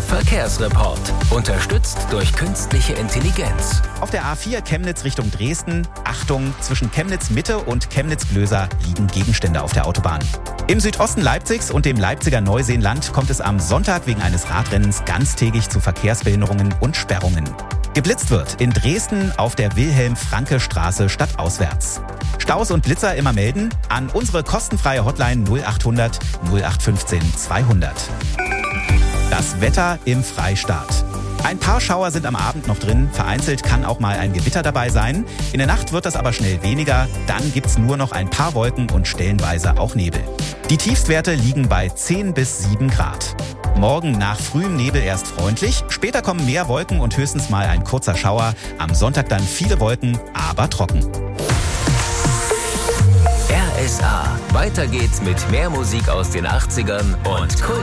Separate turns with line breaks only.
Verkehrsreport. Unterstützt durch künstliche Intelligenz.
Auf der A4 Chemnitz Richtung Dresden. Achtung, zwischen Chemnitz Mitte und Chemnitz Glöser liegen Gegenstände auf der Autobahn. Im Südosten Leipzigs und dem Leipziger Neuseenland kommt es am Sonntag wegen eines Radrennens ganztägig zu Verkehrsbehinderungen und Sperrungen. Geblitzt wird in Dresden auf der Wilhelm-Franke-Straße stadtauswärts. Staus und Blitzer immer melden an unsere kostenfreie Hotline 0800 0815 200. Das Wetter im Freistaat. Ein paar Schauer sind am Abend noch drin, vereinzelt kann auch mal ein Gewitter dabei sein. In der Nacht wird das aber schnell weniger, dann gibt's nur noch ein paar Wolken und stellenweise auch Nebel. Die Tiefstwerte liegen bei 10 bis 7 Grad. Morgen nach frühem Nebel erst freundlich, später kommen mehr Wolken und höchstens mal ein kurzer Schauer. Am Sonntag dann viele Wolken, aber trocken.
RSA. Weiter geht's mit mehr Musik aus den 80ern und Kult.